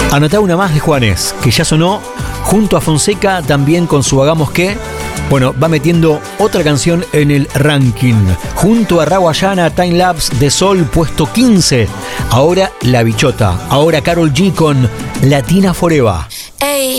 Anotá una más de Juanes, que ya sonó junto a Fonseca, también con su Hagamos Que. Bueno, va metiendo otra canción en el ranking. Junto a Rawayana, Time Lapse de Sol, puesto 15. Ahora La Bichota. Ahora Karol G con Latina Forever. Ey.